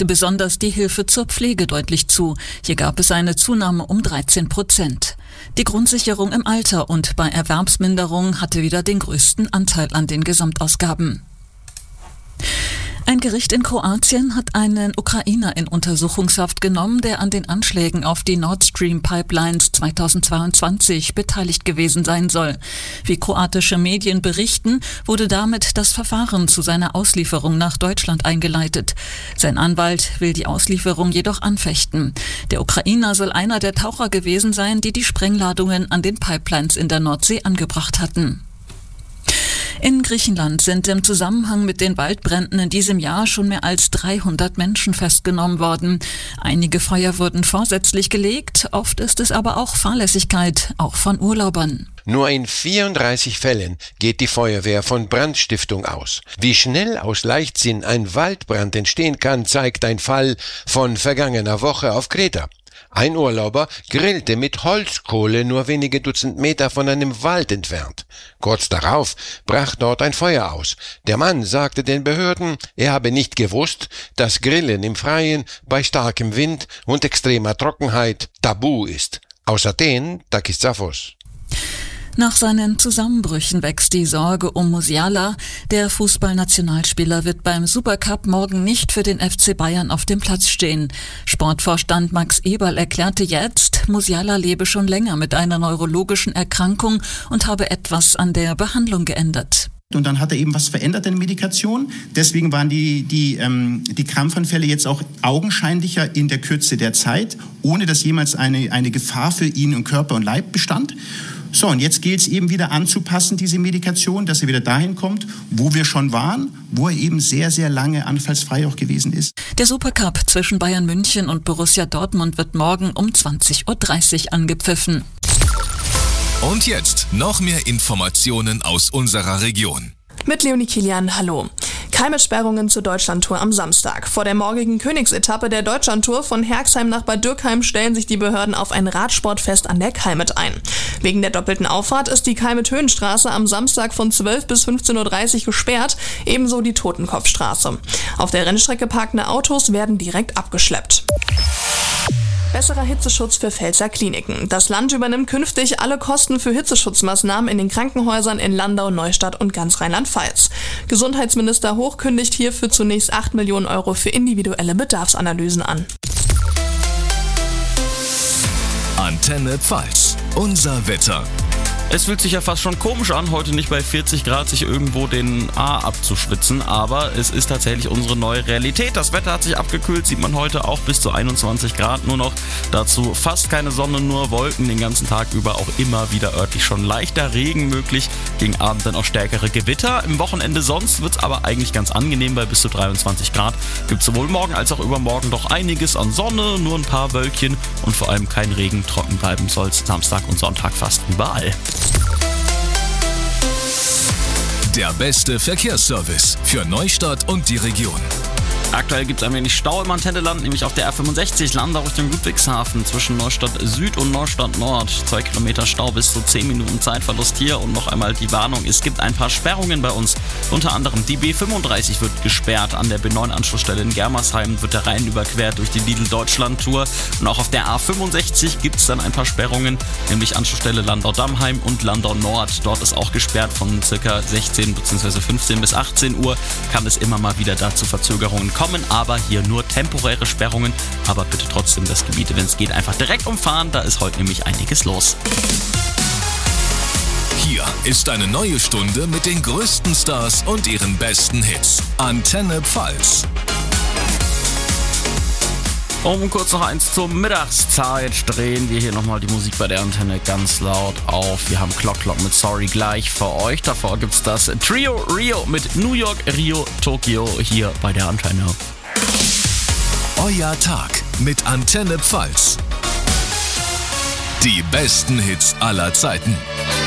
legte besonders die Hilfe zur Pflege deutlich zu. Hier gab es eine Zunahme um 13%. Die Grundsicherung im Alter und bei Erwerbsminderung hatte wieder den größten Anteil an den Gesamtausgaben. Ein Gericht in Kroatien hat einen Ukrainer in Untersuchungshaft genommen, der an den Anschlägen auf die Nord Stream Pipelines 2022 beteiligt gewesen sein soll. Wie kroatische Medien berichten, wurde damit das Verfahren zu seiner Auslieferung nach Deutschland eingeleitet. Sein Anwalt will die Auslieferung jedoch anfechten. Der Ukrainer soll einer der Taucher gewesen sein, die die Sprengladungen an den Pipelines in der Nordsee angebracht hatten. In Griechenland sind im Zusammenhang mit den Waldbränden in diesem Jahr schon mehr als 300 Menschen festgenommen worden. Einige Feuer wurden vorsätzlich gelegt, oft ist es aber auch Fahrlässigkeit, auch von Urlaubern. Nur in 34 Fällen geht die Feuerwehr von Brandstiftung aus. Wie schnell aus Leichtsinn ein Waldbrand entstehen kann, zeigt ein Fall von vergangener Woche auf Kreta. Ein Urlauber grillte mit Holzkohle nur wenige Dutzend Meter von einem Wald entfernt. Kurz darauf brach dort ein Feuer aus. Der Mann sagte den Behörden, er habe nicht gewusst, dass Grillen im Freien bei starkem Wind und extremer Trockenheit tabu ist. Aus Athen, Takis Zaphos. Nach seinen Zusammenbrüchen wächst die Sorge um Musiala. Der Fußballnationalspieler wird beim Supercup morgen nicht für den FC Bayern auf dem Platz stehen. Sportvorstand Max Eberl erklärte jetzt, Musiala lebe schon länger mit einer neurologischen Erkrankung und habe etwas an der Behandlung geändert. Und dann hat er eben was verändert in der Medikation. Deswegen waren die Krampfanfälle jetzt auch augenscheinlicher in der Kürze der Zeit, ohne dass jemals eine Gefahr für ihn und Körper und Leib bestand. So, und jetzt gilt es eben wieder anzupassen, diese Medikation, dass er wieder dahin kommt, wo wir schon waren, wo er eben sehr, sehr lange anfallsfrei auch gewesen ist. Der Supercup zwischen Bayern München und Borussia Dortmund wird morgen um 20.30 Uhr angepfiffen. Und jetzt noch mehr Informationen aus unserer Region. Mit Leonie Kilian, hallo. Keine Sperrungen zur Deutschlandtour am Samstag. Vor der morgigen Königsetappe der Deutschlandtour von Herxheim nach Bad Dürkheim stellen sich die Behörden auf ein Radsportfest an der Kalmet ein. Wegen der doppelten Auffahrt ist die Kalmet-Höhenstraße am Samstag von 12 bis 15.30 Uhr gesperrt, ebenso die Totenkopfstraße. Auf der Rennstrecke parkende Autos werden direkt abgeschleppt. Besserer Hitzeschutz für Pfälzer Kliniken. Das Land übernimmt künftig alle Kosten für Hitzeschutzmaßnahmen in den Krankenhäusern in Landau, Neustadt und ganz Rheinland-Pfalz. Gesundheitsminister Hoch kündigt hierfür zunächst 8 Millionen Euro für individuelle Bedarfsanalysen an. Antenne Pfalz. Unser Wetter. Es fühlt sich ja fast schon komisch an, heute nicht bei 40 Grad sich irgendwo den A abzuschwitzen, aber es ist tatsächlich unsere neue Realität. Das Wetter hat sich abgekühlt, sieht man heute auch bis zu 21 Grad nur noch. Dazu fast keine Sonne, nur Wolken den ganzen Tag über, auch immer wieder örtlich schon leichter Regen möglich. Gegen Abend dann auch stärkere Gewitter. Im Wochenende sonst wird es aber eigentlich ganz angenehm, bei bis zu 23 Grad. Gibt es sowohl morgen als auch übermorgen doch einiges an Sonne, nur ein paar Wölkchen und vor allem kein Regen. Trocken bleiben soll es Samstag und Sonntag fast überall. Der beste Verkehrsservice für Neustadt und die Region. Aktuell gibt es ein wenig Stau im Antenneland, nämlich auf der R65 Landau Richtung Ludwigshafen zwischen Neustadt Süd und Neustadt Nord. 2 Kilometer Stau bis zu 10 Minuten Zeitverlust hier und noch einmal die Warnung, es gibt ein paar Sperrungen bei uns. Unter anderem die B35 wird gesperrt, an der B9-Anschlussstelle in Germersheim wird der Rhein überquert durch die Lidl-Deutschland-Tour und auch auf der A65 gibt es dann ein paar Sperrungen, nämlich Anschlussstelle Landau-Dammheim und Landau Nord. Dort ist auch gesperrt von ca. 16 bzw. 15 bis 18 Uhr, kann es immer mal wieder dazu Verzögerungen kommen, aber hier nur temporäre Sperrungen, aber bitte trotzdem das Gebiet, wenn es geht, einfach direkt umfahren, da ist heute nämlich einiges los. Hier ist eine neue Stunde mit den größten Stars und ihren besten Hits. Antenne Pfalz. Um kurz noch eins zur Mittagszeit drehen wir hier nochmal die Musik bei der Antenne ganz laut auf. Wir haben Clock mit Sorry gleich für euch. Davor gibt's das Trio Rio mit New York, Rio, Tokio hier bei der Antenne. Euer Tag mit Antenne Pfalz. Die besten Hits aller Zeiten.